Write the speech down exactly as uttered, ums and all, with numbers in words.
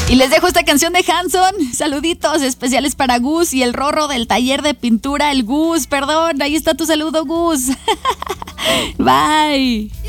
Y les dejo esta canción de Hanson. Saluditos especiales para Gus y el Rorro del taller de pintura, el Gus. Perdón, ahí está tu saludo, Gus. Bye.